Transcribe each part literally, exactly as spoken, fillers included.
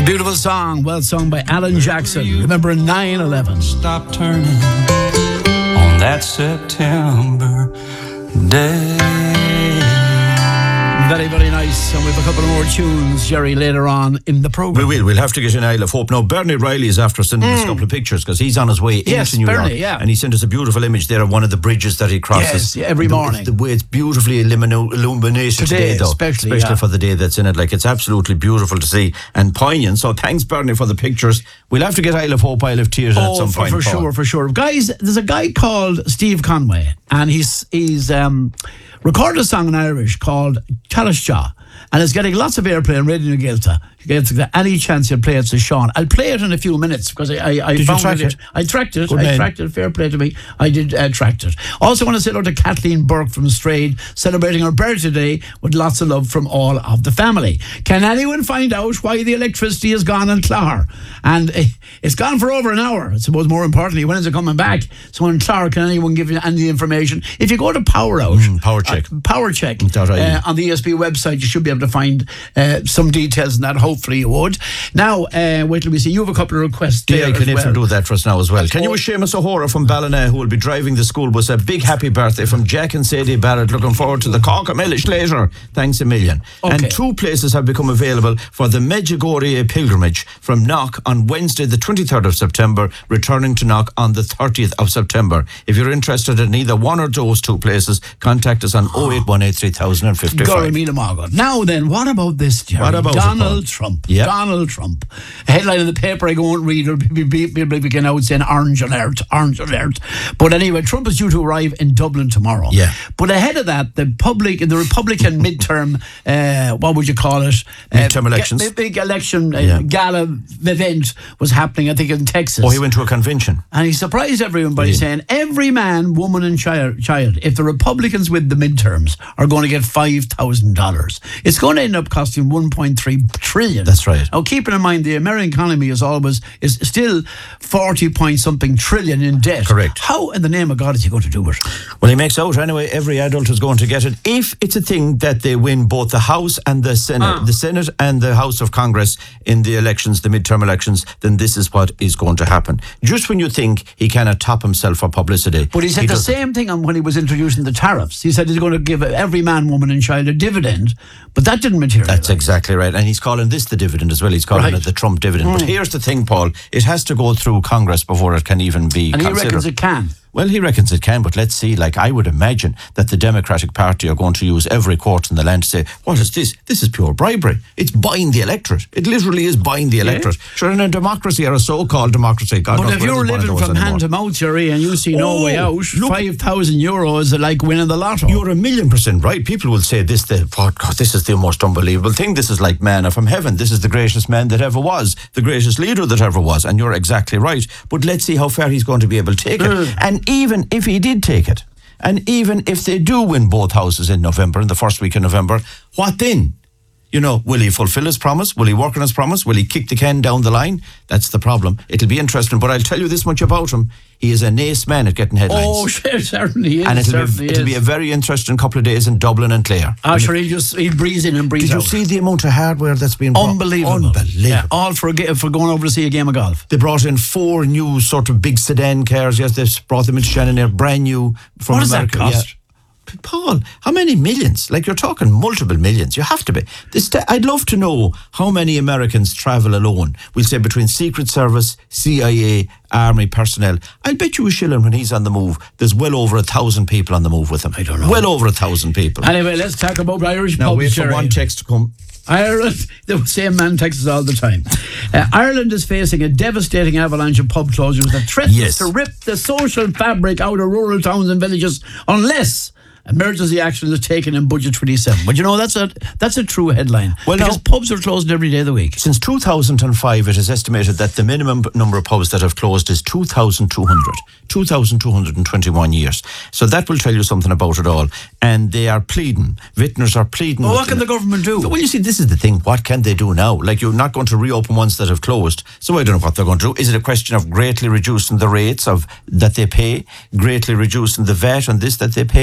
A beautiful song, well sung by Alan Jackson. Remember nine eleven. Stop turning on that September day. Very, very nice. And we have a couple of more tunes, Jerry, later on in the programme. We will. We'll have to get an Isle of Hope. Now, Bernie Riley is after sending mm. us a couple of pictures because he's on his way yes, into New Bernie, York. Yeah. And he sent us a beautiful image there of one of the bridges that he crosses. Yes, yeah, every the, morning. The way it's beautifully illumino- illuminated today, today though. Especially, especially yeah. for the day that's in it. Like, it's absolutely beautiful to see and poignant. So thanks, Bernie, for the pictures. We'll have to get Isle of Hope, Isle of Tears oh, at some for, point. for Paul. sure, for sure. Guys, there's a guy called Steve Conway, and he's he's um, recorded a song in Irish called Talasha. And it's getting lots of airplay on Radio Gaelta. Any chance you'll play it to Sean. I'll play it in a few minutes because I, I, I did found you track it. it. I tracked it. Good I man. tracked it. Fair play to me. I did uh, tracked it. Also want to say hello to Kathleen Burke from Strayed, celebrating her birthday today with lots of love from all of the family. Can anyone find out why the electricity is gone in Clogher? And uh, it's gone for over an hour. I suppose more importantly, when is it coming back? So in Clogher, can anyone give you any information? If you go to Power Out, mm, Power Check, uh, Power Check uh, on the E S B website, you should be able to find uh, some details on that. Hopefully you would. Now, uh, wait till we see. You have a couple of requests yeah, there I can as even well. do that for us now as well. That's Can you all. wish Seamus O'Hora from Ballina, who will be driving the school bus, a big happy birthday from Jack and Sadie Barrett. Looking forward to the Cork Millish later. Thanks a million. Okay. And two places have become available for the Medjugorje pilgrimage from Knock on Wednesday the twenty-third of September, returning to Knock on the thirtieth of September. If you're interested in either one or those two places, contact us on oh eight one eight three thousand fifty-five. Gormina Margot. Now then, what about this, Jerry? What about Donald it, Trump. Yep. Donald Trump. A headline in the paper I won't read or people begin out saying orange alert, orange alert. But anyway, Trump is due to arrive in Dublin tomorrow. Yeah. But ahead of that, the public, the Republican midterm, uh, what would you call it? Midterm uh, elections. Big, big election uh, Yeah. gala event was happening, I think, in Texas. Oh, he went to a convention. And he surprised everyone by Yeah. saying every man, woman and child, child, if the Republicans win the midterms, are going to get five thousand dollars. It's going to end up costing one point three trillion dollars. That's right. Now, keeping in mind the American economy is always, is still forty point something trillion in debt. Correct. How in the name of God is he going to do it? Well, he makes out anyway, every adult is going to get it if it's a thing that they win both the House and the Senate, Ah. the Senate and the House of Congress in the elections, the midterm elections, then this is what is going to happen. Just when you think he cannot top himself for publicity. But he said he the doesn't. same thing on when he was introducing the tariffs. He said he's going to give every man, woman and child a dividend, but that didn't materialize. That's exactly right. And he's calling this the dividend as well. He's calling Right. it the Trump dividend. Mm. But here's the thing, Paul. It has to go through Congress before it can even be And he considered. reckons it can. Well, he reckons it can, but let's see. Like, I would imagine that the Democratic Party are going to use every court in the land to say, what is this? This is pure bribery. It's buying the electorate. It literally is buying the electorate. Sure, in a democracy, or a so-called democracy, God But knows if where you're there's one of living those from anymore. hand to mouth, Jerry, and you see no Oh, way out, look- five thousand euros are like winning the lotto. You're a million percent right. People will say this, the, oh God, this is the most unbelievable thing. This is like manna from heaven. This is the greatest man that ever was, the greatest leader that ever was. And you're exactly right. But let's see how far he's going to be able to take it. Mm. And even if he did take it, and even if they do win both houses in November, in the first week of November, what then? You know, will he fulfill his promise? Will he work on his promise? Will he kick the can down the line? That's the problem. It'll be interesting, but I'll tell you this much about him. He is an ace man at getting headlines. Oh, sure, certainly is. and it'll, certainly be, it'll is. be a very interesting couple of days in Dublin and Clare. Ah, sure, he just he breathes in and breathes Did you out. see the amount of hardware that's been brought? Unbelievable. Unbelievable. Yeah, all for a, ga- for going over to see a game of golf. They brought in four new sort of big sedan cars. Yes, they brought them into Shannon. They're brand new from What does that America. cost? Yeah. Paul, how many millions? Like, you're talking multiple millions. You have to be. This, I'd love to know how many Americans travel alone. We'll say between Secret Service, C I A, Army personnel. I'll bet you a shilling when he's on the move, there's well over a thousand people on the move with him. I don't know. Well over a thousand people. Anyway, let's talk about Irish Now pubs, wait for Jerry. one text to come. Ireland, the same man texts us all the time. Uh, Ireland is facing a devastating avalanche of pub closures that threatens Yes. to rip the social fabric out of rural towns and villages unless emergency action is taken in Budget twenty-seven. But you know, that's a that's a true headline. Well, because now- pubs are closed every day of the week. Since two thousand five, it is estimated that the minimum b- number of pubs that have closed is two thousand two hundred. two thousand two hundred twenty-one years. So that will tell you something about it all. And they are pleading. Vintners are pleading. Well, with what can them. the government do? Well, you see, this is the thing. What can they do now? Like, you're not going to reopen ones that have closed. So I don't know what they're going to do. Is it a question of greatly reducing the rates of that they pay? Greatly reducing the V A T on this that they pay? I don't know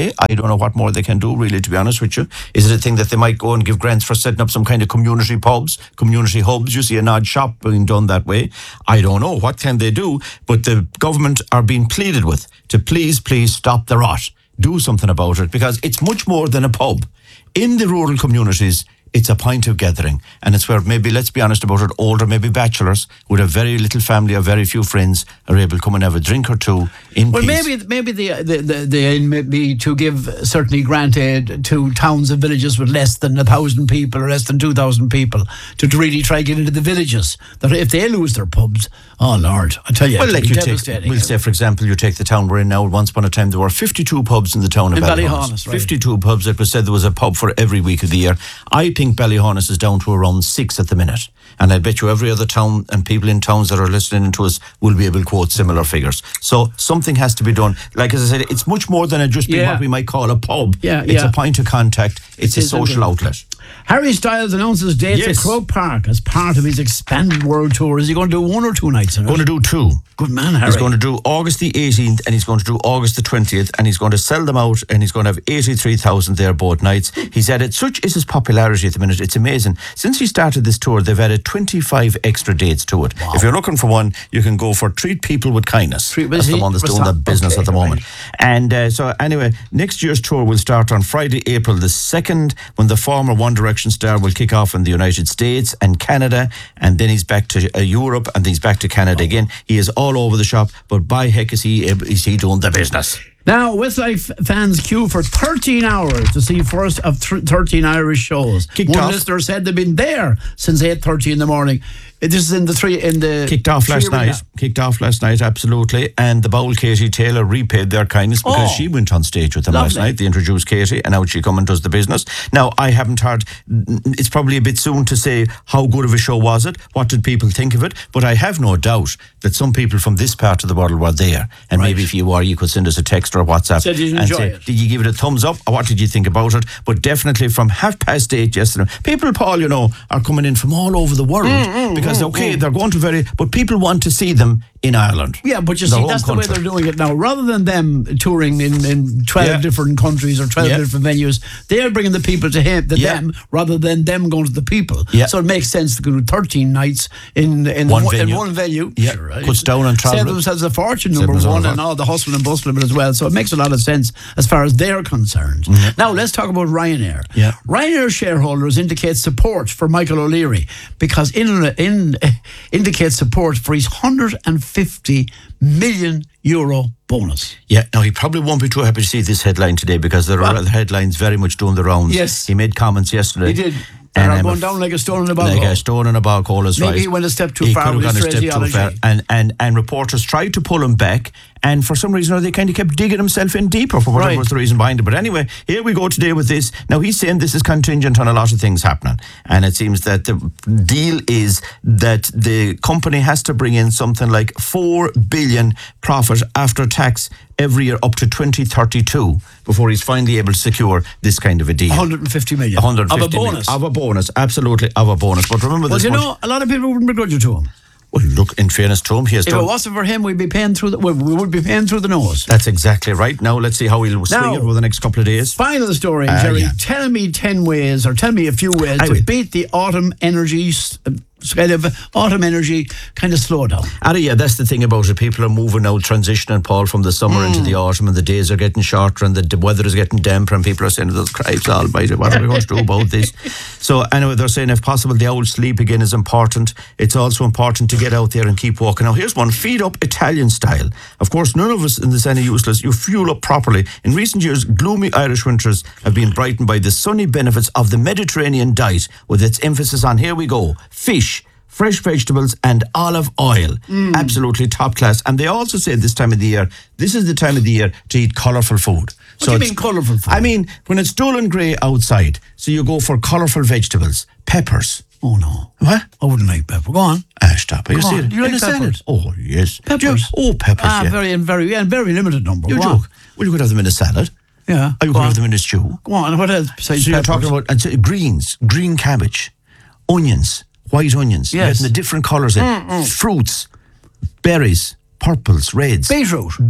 know what more they can do, really, to be honest with you. Is it a thing that they might go and give grants for setting up some kind of community pubs, community hubs? You see an odd shop being done that way. I don't know. What can they do? But the government are being pleaded with to please, please stop the rot. Do something about it, because it's much more than a pub. In the rural communities, it's a point of gathering, and it's where maybe, let's be honest about it, older, maybe bachelors with a very little family or very few friends are able to come and have a drink or two in Well, peace. maybe maybe the the, the the aim may be to give certainly grant aid to towns and villages with less than a thousand people or less than two thousand people to, to really try to get into the villages. That if they lose their pubs, oh Lord, I tell you, Well, it'll like be you take, devastating. we'll say, for example, you take the town we're in now. Once upon a time, there were fifty-two pubs in the town of In Ballyhonus. Ballyhonus, right. fifty-two pubs. It was said there was a pub for every week of the year. I think Ballyhonus is down to around six at the minute. And I bet you every other town and people in towns that are listening to us will be able to quote similar figures. So something has to be done. Like as I said, it's much more than a just being Yeah. what we might call a pub. Yeah, it's yeah. a point of contact. It's It a is, social isn't it? outlet. Harry Styles announces dates Yes. at Croke Park as part of his expanded world tour. Is he going to do one or two nights in it? Going to do two. Good man, Harry. He's going to do August the eighteenth and he's going to do August the twentieth, and he's going to sell them out, and he's going to have eighty-three thousand there both nights. He's added, such is his popularity at the minute, it's amazing. Since he started this tour, they've added twenty-five extra dates to it. If you're looking for one, you can go for Treat People with Kindness. Treat- That's the he- one that's doing the okay, business at the moment. right. And uh, so anyway, next year's tour will start on Friday, April the second, when the former One Direction star will kick off in the United States and Canada, and then he's back to uh, Europe, and then he's back to Canada again. He is all over the shop, but by heck is he ab- is he doing the business. Now, Westlife fans queue for thirteen hours to see first of th- thirteen Irish shows. Kicked One off. listener said they've been there since eight thirty in the morning. This is in the three in the Kicked off three last arena. night. Kicked off last night, absolutely. And the Bowl Katie Taylor repaid their kindness because Oh. she went on stage with them last Lovely. night. They introduced Katie, and now she come and does the business. Now, I haven't heard, it's probably a bit soon to say how good of a show was it, what did people think of it, but I have no doubt that some people from this part of the world were there. And Right. maybe if you were, you could send us a text or a WhatsApp Said you'd and enjoy say, it. did you give it a thumbs up, or what did you think about it? But definitely from half past eight yesterday, people, Paul, you know, are coming in from all over the world Mm, because, okay, they're going to very, but people want to see them in Ireland. Yeah, but you Their see, home that's the way country. they're doing it now. Rather than them touring in, in twelve Yeah. different countries or twelve Yeah. different venues, they're bringing the people to him, to Yeah. them, rather than them going to the people. Yeah. So it makes sense to go to thirteen nights in in One one, in venue. one venue. Yeah. Sure, Cuts down on travel. Save themselves a fortune, Save number themselves one, a and lot. all the hustle and bustle of it as well. So it makes a lot of sense as far as they're concerned. Now let's talk about Ryanair. Yeah. Ryanair shareholders indicate support for Michael O'Leary because in, in indicates support for his one hundred fifty million euro bonus. Yeah, now he probably won't be too happy to see this headline today because there are Well- other headlines very much doing the rounds. Yes. He made comments yesterday. He did. And And are I'm going af- down like a stone in a bog Like hole. a stone in a bog hole is Maybe right. he went a step too He far could with have his gone a step too phraseology. far. And, and, and reporters tried to pull him back, and for some reason or they kind of kept digging himself in deeper for whatever Right. was the reason behind it. But anyway, here we go today with this. Now he's saying this is contingent on a lot of things happening, and it seems that the deal is that the company has to bring in something like four billion profit after tax every year up to twenty thirty-two before he's finally able to secure this kind of a deal. one hundred fifty million. one hundred fifty of a bonus. million. Of a bonus, absolutely, of a bonus. But remember well, this you much. know, a lot of people wouldn't begrudge it to him. Well, look, in fairness to him, he has If done. it wasn't for him, we'd be paying through the, well, we would be paying through the nose. That's exactly right. Now let's see how he'll swing Now- it over the next couple of days. Final story, Ah, Jerry. yeah. Tell me ten ways, or tell me a few ways I to will. beat the autumn energy, s- uh, kind of autumn energy kind of slowdown. Ah, yeah, that's the thing about it. People are moving now, transitioning, Paul, from the summer Mm. into the autumn, and the days are getting shorter, and the d- weather is getting damper, and people are saying, "Those cripes, almighty, what are we going to do about this?" So anyway, they're saying if possible, the old sleep again is important. It's also important to get out there and keep walking. Now, here's one: feed up Italian style. Of course, none of us in this any useless. You fuel up properly. In recent years, gloomy Irish winters have been brightened by the sunny benefits of the Mediterranean diet, with its emphasis on, here we go, fish, fresh vegetables and olive oil. Absolutely top class. And they also say this time of the year, this is the time of the year to eat colourful food. What do you it's- mean colourful food? I mean, when it's dull and grey outside, so you go for colourful vegetables, peppers. Oh, no. What? I wouldn't like pepper. Go on. Ah, stop. You Come see on, it? you like In a salad. peppers? Oh, yes. Do you- Peppers? oh, peppers, Ah, yeah. very, and very, yeah, very limited number. You Go on. joke. Well, you could have them in a salad. Yeah. Or you Go could have on. them in a stew. Go on. What else besides So you're peppers? talking about and so greens, green cabbage, onions, white onions. You're Yes. getting the different colours in. Fruits, berries, purples, reds. beetroot.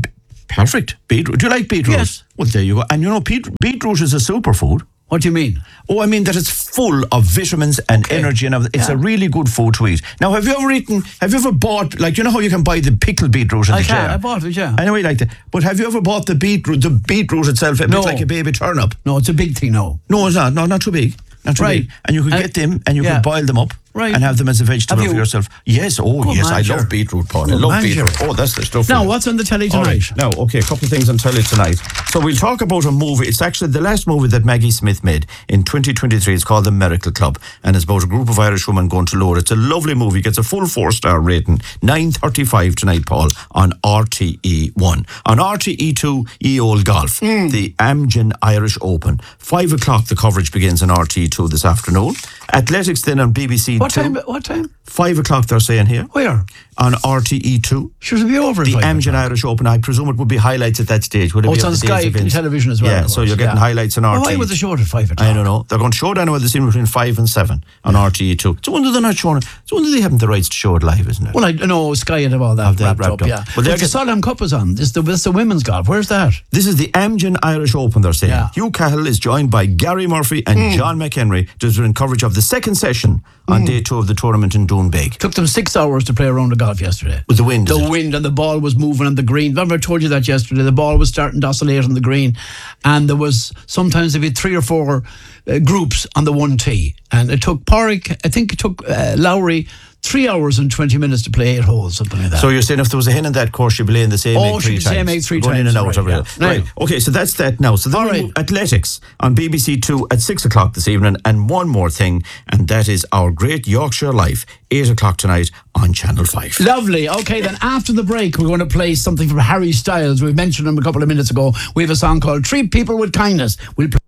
Perfect. Beetroot. Do you like beetroot? Yes. Well, there you go. And you know, beet- beetroot is a superfood. What do you mean? Oh, I mean that it's full of vitamins and Okay. energy, and everything. It's Yeah. a really good food to eat. Now, have you ever eaten? Have you ever bought? Like, you know how you can buy the pickled beetroot in I the can. jar? I bought it, yeah. I know you like that. But have you ever bought the beetroot? The beetroot itself, a No. bit like a baby turnip. No, it's a big thing now. No, it's not. No, not too big. Not too Right. big. And you can And- get them, and you yeah. can boil them up. Right. And have them as a vegetable Have for you? yourself. Yes, oh Good yes, man, I sure. love beetroot, Paul. I Good love man, beetroot. sure. Oh, that's the stuff. Now, for you. what's on the telly All tonight? right. Now, okay, a couple of things on telly tonight. So we'll talk about a movie. It's actually the last movie that Maggie Smith made in twenty twenty-three. It's called The Miracle Club, and it's about a group of Irish women going to Lourdes. It's a lovely movie. Gets a full four-star rating. nine thirty-five tonight, Paul, on R T E one. On R T E two, E Old Golf, Hmm. the Amgen Irish Open. Five o'clock, the coverage begins on R T E two this afternoon. Athletics then on B B C What two. time? What time? Five o'clock, they're saying here. Where? On R T E two. Should be over. at The five Amgen o'clock. Irish Open, I presume it would be highlights at that stage. Would it Oh, be it's of on the Sky day's events? television as well, Yeah, of so course, you're getting yeah. highlights on R T E. Oh, why was the show at five o'clock? I don't know. They're going to show it anyway this evening between five and seven on R T E two. It's a wonder they're not showing it. It's a wonder they haven't the rights to show it live, isn't it? Well, I know Sky had all that Have that wrapped, wrapped up, up. yeah. Well, But they're the get- Solemn Cup is on. It's the, it's the women's golf. Where's that? This is the Amgen Irish Open, they're saying. Yeah. Hugh Cahill is joined by Gary Murphy and John McHenry to do coverage of the second session on day two of the tournament in Doonbeg. Took them six hours to play a round of golf yesterday. With the wind, The is it? wind and the ball was moving on the green. Remember I told you that yesterday. The ball was starting to oscillate on the green, and there was sometimes there'd be three or four uh, groups on the one tee, and it took Porrick. I think it took uh, Lowry three hours and twenty minutes to play eight holes, something like that. So you're saying if there was a hen in that course, she'd be laying the same Oh, egg three she'd times. same egg three going in times, and out right, of it. yeah. Right. Now- Okay, so that's that now. So then All we right. move athletics on B B C two at six o'clock this evening, and one more thing, and that is Our Great Yorkshire Life, eight o'clock tonight on Channel five. Lovely. Okay, then after the break, we're going to play something from Harry Styles. We mentioned him a couple of minutes ago. We have a song called Treat People with Kindness. We'll play